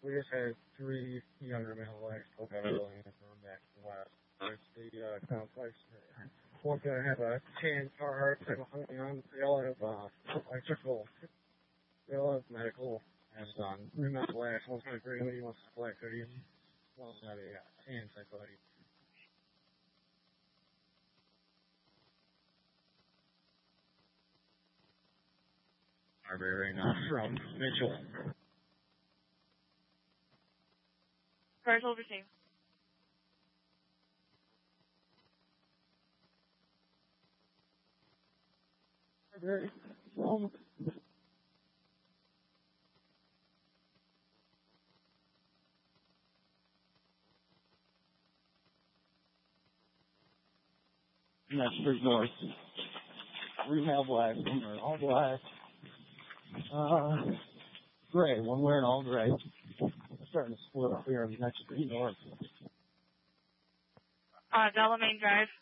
We just had three younger male legs poke out of the land from back to the west. There's the complex. One's going to have a tan car honey on. They'll have electrical. They'll have medical. Has green metal lash. One's got a green hoodie. One's got a black hoodie. One's got a tan type hoodie. Barbarian from Mitchell. Cars over team. Barbarian from and that's Bridge North. Rehab black, one wearing all black. Gray, one wearing all gray. Starting to split up here in the next Bridge North. Delamain Drive.